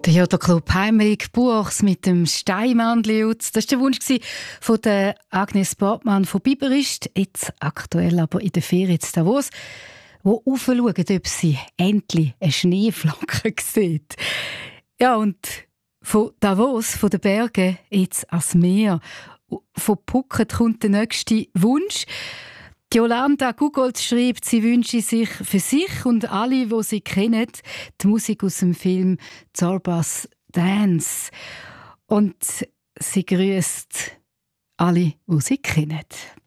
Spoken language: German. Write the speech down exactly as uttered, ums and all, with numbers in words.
Der Jodlerclub Heimweg Buchs mit dem Steinmannli-Utz. Das war der Wunsch von der Agnes Bortmann von Biberist, jetzt aktuell aber in der Ferien in Davos, wo aufschauen, ob sie endlich eine Schneeflocke sieht. Ja, und von Davos, von den Bergen, jetzt ans Meer. Von Phuket kommt der nächste Wunsch. Die Jolanda Guggold schreibt, sie wünsche sich für sich und alle, die sie kennen, die Musik aus dem Film Zorba's Dance. Und sie grüßt alle, die sie kennen.